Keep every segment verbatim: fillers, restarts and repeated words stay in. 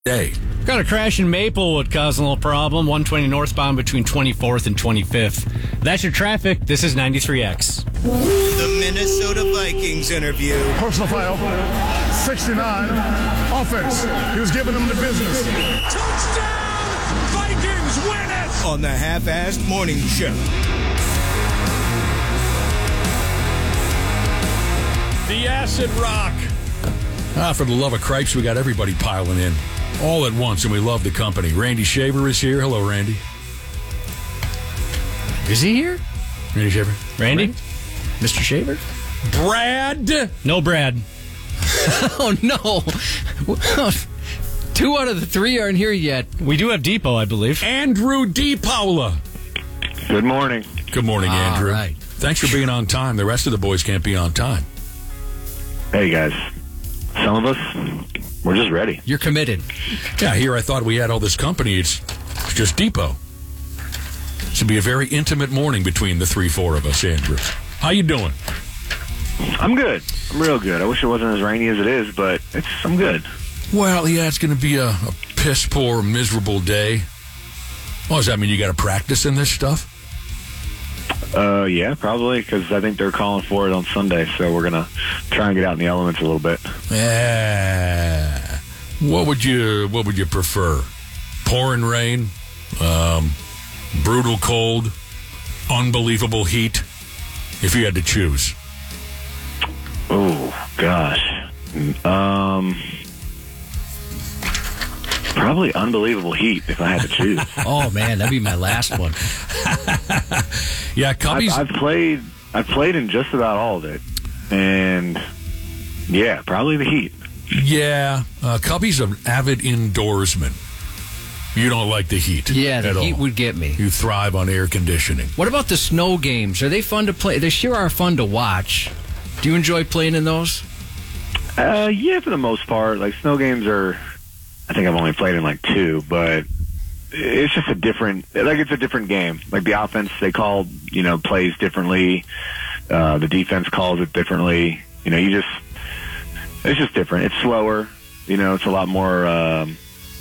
day. Got a crash in Maplewood causing a little problem. one twenty northbound between twenty-fourth and twenty-fifth. That's your traffic. This is ninety-three X. The Minnesota Vikings interview. Personal foul, sixty-nine, offense. He was giving them the business. Touchdown! Vikings win it! On the Half-Assed Morning Show. The Acid Rock. Ah, for the love of cripes, we got everybody piling in all at once, and we love the company. Randy Shaver is here. Hello, Randy. Is he here? Randy Shaver. Randy? Randy? Mister Shaver? Brad. No Brad. Oh, no. Two out of the three aren't here yet. We do have Depot, I believe. Andrew D. Paula. Good morning. Good morning, Andrew. All right. Thanks for being on time. The rest of the boys can't be on time. Hey, guys. Some of us, we're just ready. You're committed. Yeah, here I thought we had all this company. It's, it's just Depot. This will be a very intimate morning between the three, four of us, Andrew. How you doing? I'm good. I'm real good. I wish it wasn't as rainy as it is, but it's I'm good. Well, yeah, it's going to be a, a piss-poor, miserable day. Well, does that mean you got to practice in this stuff? Uh, yeah, probably, because I think they're calling for it on Sunday, so we're going to try and get out in the elements a little bit. Yeah. What would you What would you prefer? Pouring rain, um, brutal cold, unbelievable heat, if you had to choose? Oh, gosh. Um, probably unbelievable heat, if I had to choose. Oh, man, that'd be my last one. Yeah, Cubbies. I've, I've played. I've played in just about all of it, and yeah, probably the heat. Yeah, uh, Cubby's an avid indoorsman. You don't like the heat. Yeah, the at heat all. would get me. You thrive on air conditioning. What about the snow games? Are they fun to play? They sure are fun to watch. Do you enjoy playing in those? Uh, yeah, for the most part. Like, snow games are, I think I've only played in like two, but it's just a different, like it's a different game. Like the offense, they call, you know, plays differently. Uh, the defense calls it differently. You know, you just, it's just different. It's slower. You know, it's a lot more um,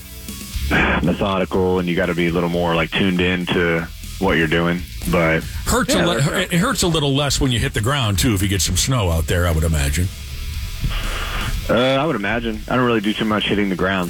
methodical, and you got to be a little more like tuned in to what you're doing. But hurts yeah, a li- it hurts a little less when you hit the ground too. If you get some snow out there, I would imagine. Uh, I would imagine. I don't really do too much hitting the ground.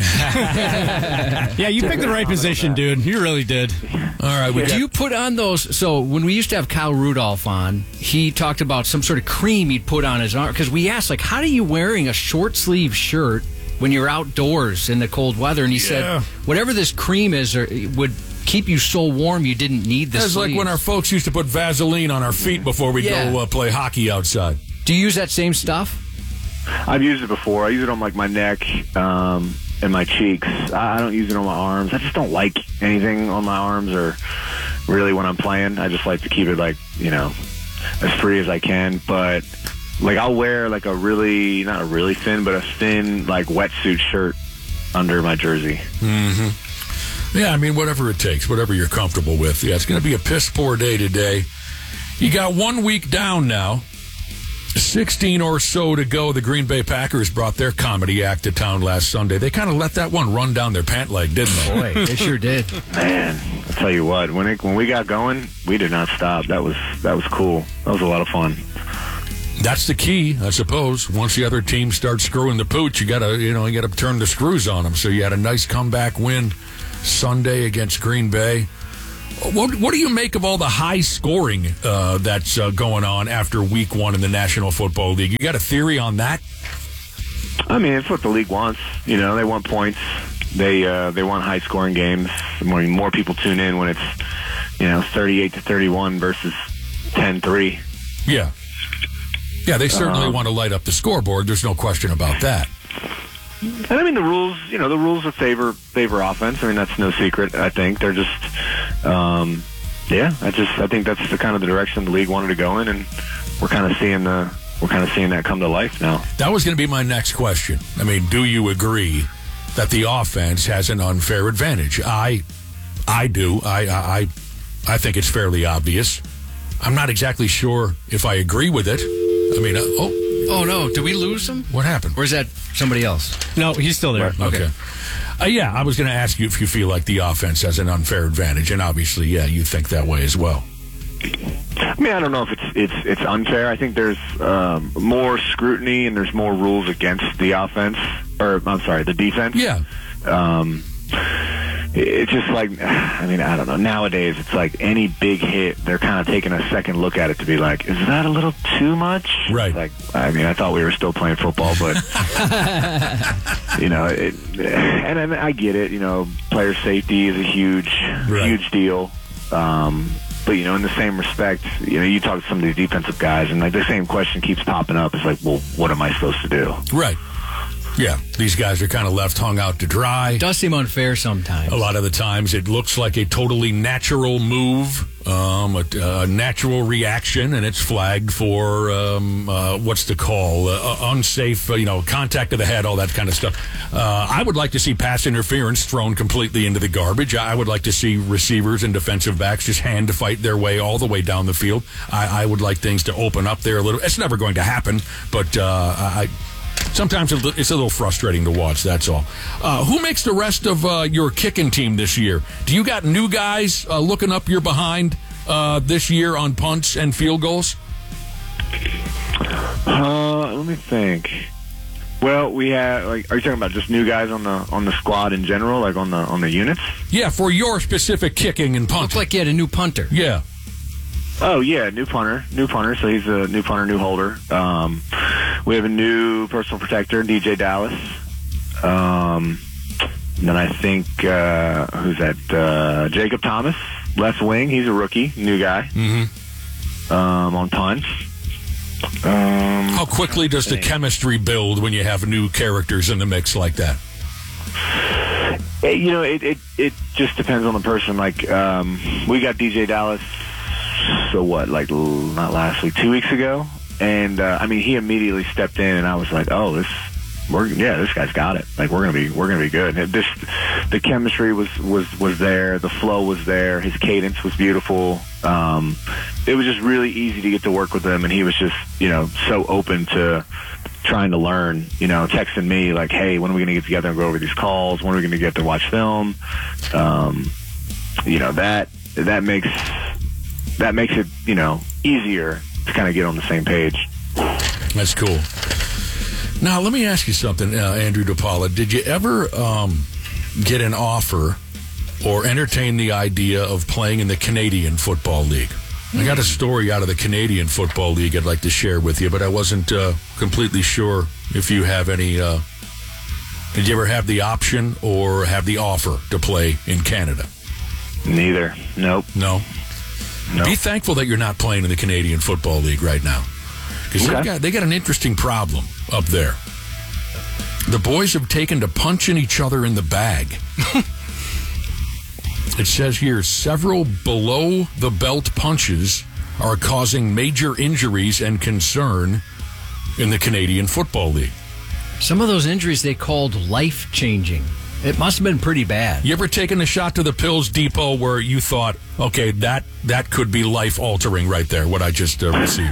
Yeah, you picked the right position, dude. You really did. All right. We Do got, you put on those? So when we used to have Kyle Rudolph on, he talked about some sort of cream he'd put on his arm. Because we asked, like, how are you wearing a short sleeve shirt when you're outdoors in the cold weather? And he Yeah. said, whatever this cream is, or it would keep you so warm you didn't need the It's sleeves. like when our folks used to put Vaseline on our feet before we Yeah. go uh, play hockey outside. Do you use that same stuff? I've used it before. I use it on like my neck um, and my cheeks. I I don't use it on my arms. I just don't like anything on my arms or really when I'm playing. I just like to keep it like, you know, as free as I can. But like I'll wear like a really, not a really thin, but a thin like wetsuit shirt under my jersey. Mm-hmm. Yeah, I mean, whatever it takes, whatever you're comfortable with. Yeah, it's going to be a piss-poor day today. You got one week down now. sixteen or so to go. The Green Bay Packers brought their comedy act to town last Sunday. They kind of let that one run down their pant leg, didn't they? Boy, they sure did. Man, I'll tell you what, when it, when we got going, we did not stop. That was that was cool. That was a lot of fun. That's the key, I suppose. Once the other team starts screwing the pooch, you gotta, you know, you gotta turn the screws on them. So you had a nice comeback win Sunday against Green Bay. What, what do you make of all the high scoring uh, that's uh, going on after week one in the National Football League? You got a theory on that? I mean, it's what the league wants. You know, they want points. They uh, they want high scoring games. More more people tune in when it's, you know, thirty-eight to thirty-one versus ten three. Yeah. Yeah, they certainly Um, want to light up the scoreboard. There's no question about that. And I mean, the rules, you know, the rules of favor favor offense. I mean, that's no secret. I think they're just, um, yeah. I just, I think that's the kind of the direction the league wanted to go in, and we're kind of seeing the, we're kind of seeing that come to life now. That was going to be my next question. I mean, do you agree that the offense has an unfair advantage? I, I do. I, I, I think it's fairly obvious. I'm not exactly sure if I agree with it. I mean, uh, oh, Oh, no. Did we lose him? What happened? Or is that somebody else? No, he's still there. Okay. Uh, yeah, I was going to ask you if you feel like the offense has an unfair advantage, and obviously, yeah, you think that way as well. I mean, I don't know if it's it's it's unfair. I think there's um, more scrutiny and there's more rules against the offense, or I'm sorry, the defense. Yeah. Um, it's just like, I mean, I don't know. Nowadays, it's like any big hit, they're kind of taking a second look at it to be like, is that a little too much? Right. Like, I mean, I thought we were still playing football, but you know, it, and, and I get it. You know, player safety is a huge, Right. huge deal. Um, But, you know, in the same respect, you know, you talk to some of these defensive guys, and like the same question keeps popping up. It's like, well, what am I supposed to do? Right. Yeah, these guys are kind of left hung out to dry. It does seem unfair sometimes. A lot of the times it looks like a totally natural move, um, a, a natural reaction, and it's flagged for, um, uh, what's the call, uh, unsafe, uh, you know, contact to the head, all that kind of stuff. Uh, I would like to see pass interference thrown completely into the garbage. I would like to see receivers and defensive backs just hand to fight their way all the way down the field. I, I would like things to open up there a little. It's never going to happen, but uh, I... Sometimes it's a little frustrating to watch, that's all. Uh, who makes the rest of uh, your kicking team this year? Do you got new guys uh, looking up your behind uh, this year on punts and field goals? Uh, let me think. Well, we have, like, are you talking about just new guys on the on the squad in general, like on the on the units? Yeah, for your specific kicking and punting. Looks like you had a new punter. Yeah. Oh, yeah, new punter. New punter, so he's a new punter, new holder. Um, we have a new personal protector, D J Dallas. Um, then I think, uh, who's that? Uh, Jacob Thomas, left wing. He's a rookie, new guy. Mm-hmm. Um, on punts. Um, How quickly does the chemistry build when you have new characters in the mix like that? It, you know, it, it, it just depends on the person. Like, um, we got D J Dallas, so what, like, not last week, two weeks ago? And, uh, I mean, he immediately stepped in, and I was like, oh, this, we're, yeah, this guy's got it. Like, we're going to be, we're going to be good. And this, the chemistry was, was, was there. The flow was there. His cadence was beautiful. Um, it was just really easy to get to work with him, and he was just, you know, so open to trying to learn, you know, texting me like, hey, when are we going to get together and go over these calls? When are we going to get to watch film? Um, you know, that, that makes, that makes it, you know, easier to kind of get on the same page. That's cool. Now, let me ask you something, uh, Andrew DePaula. Did you ever um, get an offer or entertain the idea of playing in the Canadian Football League? I got a story out of the Canadian Football League I'd like to share with you, but I wasn't uh, completely sure if you have any... Uh, did you ever have the option or have the offer to play in Canada? Neither. Nope. No? Nope. Be thankful that you're not playing in the Canadian Football League right now. Because Okay. they got, they got an interesting problem up there. The boys have taken to punching each other in the bag. It says here, several below-the-belt punches are causing major injuries and concern in the Canadian Football League. Some of those injuries they called life-changing. It must have been pretty bad. You ever taken a shot to the Pills Depot where you thought, okay, that, that could be life-altering right there, what I just uh, received?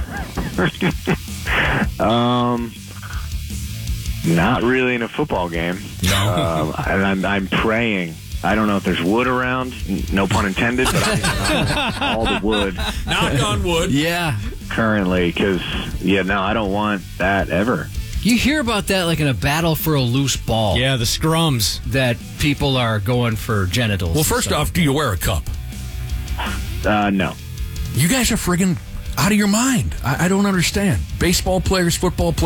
Um, not really in a football game. No. Um, and I'm, I'm praying. I don't know if there's wood around. No pun intended, but I'm all the wood Knock on wood. Yeah. currently because, yeah, no, I don't want that ever. You hear about that like in a battle for a loose ball. Yeah, the scrums. That people are going for genitals. Well, and first stuff. off, do you wear a cup? Uh, no. You guys are friggin' out of your mind. I, I don't understand. Baseball players, football players.